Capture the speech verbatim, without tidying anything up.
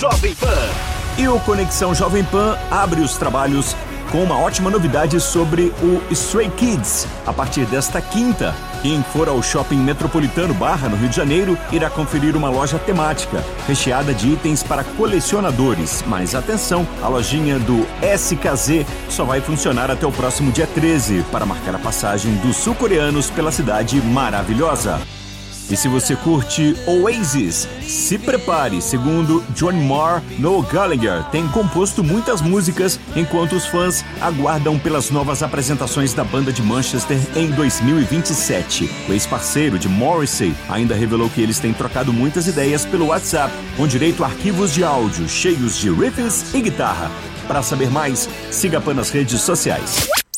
Jovem Pan. E o Conexão Jovem Pan abre os trabalhos com uma ótima novidade sobre o Stray Kids. A partir desta quinta, quem for ao Shopping Metropolitano Barra, no Rio de Janeiro, irá conferir uma loja temática, recheada de itens para colecionadores. Mas atenção, a lojinha do S K Z só vai funcionar até o próximo dia treze, para marcar a passagem dos sul-coreanos pela cidade maravilhosa. E se você curte Oasis, se prepare. Segundo John Marr, Noel Gallagher tem composto muitas músicas enquanto os fãs aguardam pelas novas apresentações da banda de Manchester em dois mil e vinte e sete. O ex-parceiro de Morrissey ainda revelou que eles têm trocado muitas ideias pelo WhatsApp, com direito a arquivos de áudio cheios de riffs e guitarra. Para saber mais, siga a Pan nas redes sociais.